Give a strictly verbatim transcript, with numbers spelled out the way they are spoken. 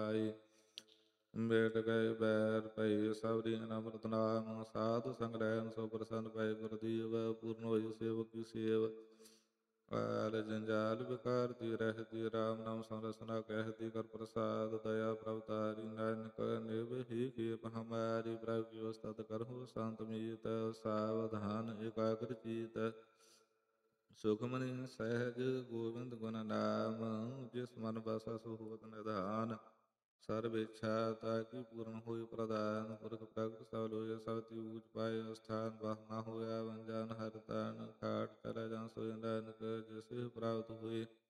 ਸਮਾਈ। ਮੇਟ ਗਏ ਬੈਰ ਭਈ ਸਭ ਦੀਨ ਅੰਮ੍ਰਿਤ ਨਾਮ, ਸਾਧ ਸੰਗ ਰਹਿਣ ਸੋ ਪ੍ਰਸੰਨ ਭਏ ਗੁਰਦੀਵ। ਪੂਰਨ ਹੋਈ ਸੇਵਕ ਕੀ ਸੇਵ, ਕਾਲ ਜੰਜਾਲ ਵਿਕਾਰ ਦੀ ਰਹਿਤੀ, ਰਾਮ ਨਾਮ ਸੰਰਸਨਾ ਕਹਿਤੀ। ਕਰ ਪ੍ਰਸਾਦ ਦਇਆ ਪ੍ਰਭ ਤਾਰੀ, ਨਾਨਕ ਨਿਭ ਹੀ ਖੇਪ ਹਮਾਰੀ। ਪ੍ਰਭ ਕੀ ਉਸਤਤ ਕਰਹੁ ਸੰਤ ਮੀਤ, ਸਾਵਧਾਨ ਇਕਾਗਰ ਚੀਤ। ਸੁਖਮਨੀ ਸਹਿਜ ਗੋਬਿੰਦ ਗੁਣ ਨਾਮ, ਜਿਸ ਮਨ ਬਸੈ ਸੋ ਹੋਤ ਨਿਧਾਨ। ਸਰਬ ਇੱਛਾ ਤਾਕੀ ਪੂਰਨ ਹੋਈ ਪ੍ਰਦਾਨ, ਪੁਰਖ ਪ੍ਰਗਟ ਸਭ ਲੋਏ ਸਭ ਤਿਊ ਪਾਏ ਅਸਥਾਨ। ਬਾਹ ਨਾ ਹੋਇਆ ਵੰਜਾਨ ਹਰ ਤਨ, ਖਾਟ ਚਲੇ ਜਾਂ ਸੋਇ ਨਾਨਕ, ਜਿਸ ਪ੍ਰਾਪਤ ਹੋਏ